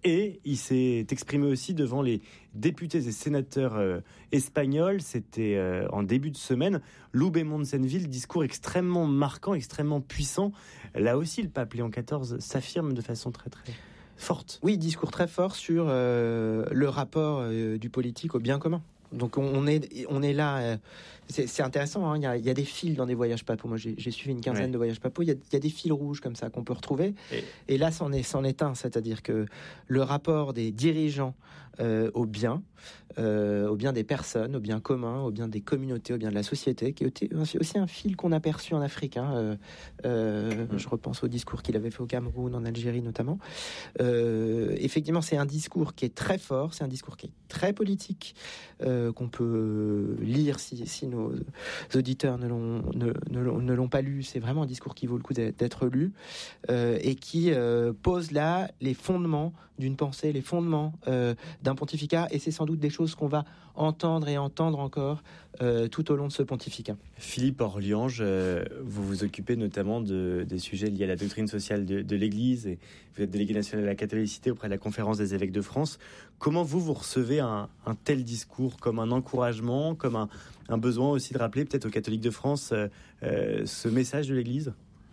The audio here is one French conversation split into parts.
Et il s'est exprimé aussi devant les députés et sénateurs espagnols. C'était en début de semaine. Loubè Monsonvil, discours extrêmement marquant, extrêmement puissant. Là aussi, le pape Léon XIV s'affirme de façon très très forte. Oui, discours très fort sur le rapport du politique au bien commun. Donc on est là, c'est intéressant, hein, il y a des fils dans des voyages papaux. Moi j'ai suivi une quinzaine de voyages papaux, il y a des fils rouges comme ça qu'on peut retrouver. Et là c'en est un, c'est-à-dire que le rapport des dirigeants au bien des personnes, au bien commun, au bien des communautés, au bien de la société, qui est aussi un fil qu'on a perçu en Afrique. Je repense au discours qu'il avait fait au Cameroun, en Algérie notamment. Effectivement, c'est un discours qui est très fort, c'est un discours qui est très politique, qu'on peut lire si nos auditeurs ne l'ont pas lu. C'est vraiment un discours qui vaut le coup d'être lu et qui pose là les fondements d'une pensée, les fondements d'un pontificat, et c'est sans doute des choses qu'on va entendre et entendre encore tout au long de ce pontificat. Philippe Orliange, vous vous occupez notamment des sujets liés à la doctrine sociale de l'Église, et vous êtes délégué national à la catholicité auprès de la Conférence des évêques de France. Comment vous recevez un tel discours, comme un encouragement, comme un besoin aussi de rappeler peut-être aux catholiques de France ce message de l'Église ?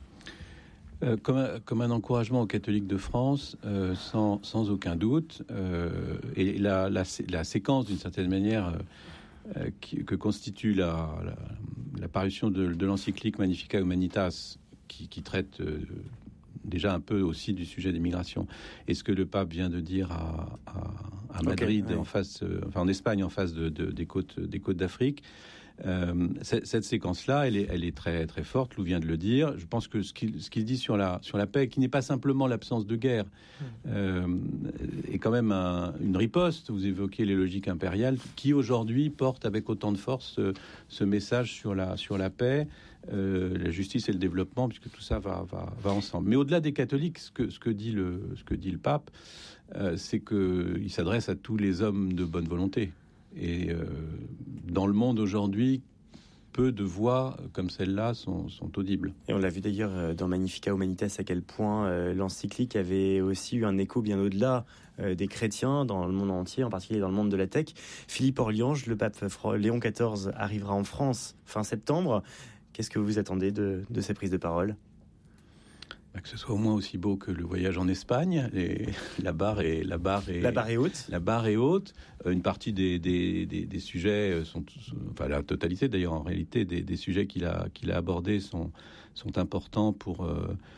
Comme un encouragement aux catholiques de France, sans aucun doute. Et la séquence, d'une certaine manière, que constitue la parution de l'encyclique Magnificat Humanitas, qui traite déjà un peu aussi du sujet des migrations. Et ce que le pape vient de dire à Madrid, en Espagne, en face des côtes d'Afrique. Cette séquence-là, elle est très très forte. Lou vient de le dire. Je pense que ce qu'il dit sur la paix, qui n'est pas simplement l'absence de guerre, est quand même une riposte. Vous évoquez les logiques impériales qui aujourd'hui portent avec autant de force ce message sur la paix, la justice et le développement, puisque tout ça va ensemble. Mais au-delà des catholiques, ce que dit le pape, c'est qu'il s'adresse à tous les hommes de bonne volonté. Et dans le monde aujourd'hui, peu de voix comme celle-là sont audibles. Et on l'a vu d'ailleurs dans Magnificat Humanitas, à quel point l'encyclique avait aussi eu un écho bien au-delà des chrétiens dans le monde entier, en particulier dans le monde de la tech. Philippe Orliange, le pape Léon XIV arrivera en France fin septembre. Qu'est-ce que vous attendez de ces prises de parole ? Que ce soit au moins aussi beau que le voyage en Espagne. La barre est haute. La barre est haute. Une partie des sujets enfin la totalité d'ailleurs en réalité des sujets qu'il a abordés sont importants pour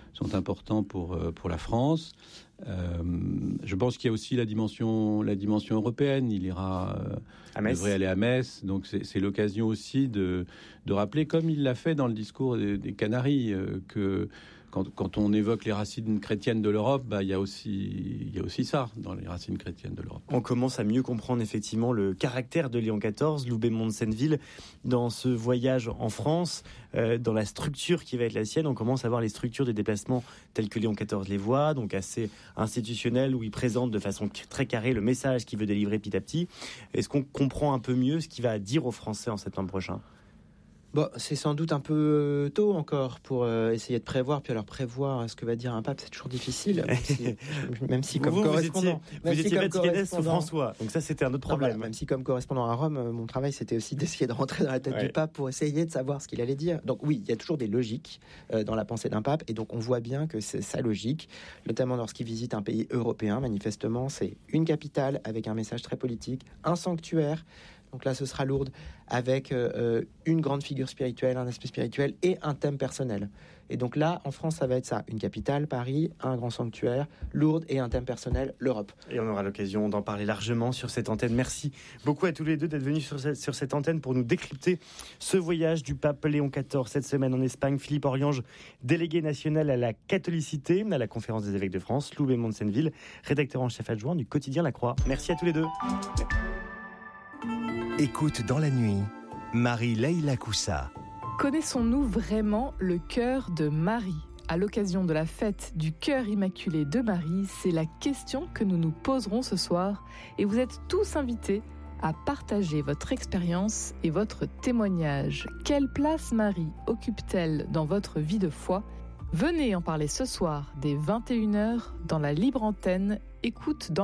la France. Je pense qu'il y a aussi la dimension européenne. Il devrait aller à Metz. Donc c'est l'occasion aussi de rappeler, comme il l'a fait dans le discours des Canaries, que quand on évoque les racines chrétiennes de l'Europe, il y a aussi ça dans les racines chrétiennes de l'Europe. On commence à mieux comprendre effectivement le caractère de Léon XIV, Loubè Monsonvil, dans ce voyage en France, dans la structure qui va être la sienne. On commence à voir les structures des déplacements telles que Léon XIV les voit, donc assez institutionnelles, où il présente de façon très carrée le message qu'il veut délivrer petit à petit. Est-ce qu'on comprend un peu mieux ce qu'il va dire aux Français en septembre prochain ? Bon, c'est sans doute un peu tôt encore pour essayer de prévoir. Puis alors prévoir ce que va dire un pape, c'est toujours difficile. Même si comme correspondant, vous étiez Vaticanès sous François, donc ça c'était un autre problème. Voilà, même si comme correspondant à Rome, mon travail c'était aussi d'essayer de rentrer dans la tête du pape pour essayer de savoir ce qu'il allait dire. Donc oui, il y a toujours des logiques dans la pensée d'un pape, et donc on voit bien que c'est sa logique, notamment lorsqu'il visite un pays européen. Manifestement, c'est une capitale avec un message très politique, un sanctuaire. Donc là, ce sera Lourdes, avec une grande figure spirituelle, un aspect spirituel et un thème personnel. Et donc là, en France, ça va être ça. Une capitale, Paris, un grand sanctuaire, Lourdes et un thème personnel, l'Europe. Et on aura l'occasion d'en parler largement sur cette antenne. Merci beaucoup à tous les deux d'être venus sur cette antenne pour nous décrypter ce voyage du pape Léon XIV cette semaine en Espagne. Philippe Orliange, délégué national à la catholicité, à la Conférence des évêques de France. Loubè Monsonvil, rédacteur en chef adjoint du quotidien La Croix. Merci à tous les deux. Écoute dans la nuit, Marie-Leila Coussa. Connaissons-nous vraiment le cœur de Marie ? À l'occasion de la fête du cœur immaculé de Marie, c'est la question que nous nous poserons ce soir, et vous êtes tous invités à partager votre expérience et votre témoignage. Quelle place Marie occupe-t-elle dans votre vie de foi ? Venez en parler ce soir dès 21h dans la libre antenne. Écoute dans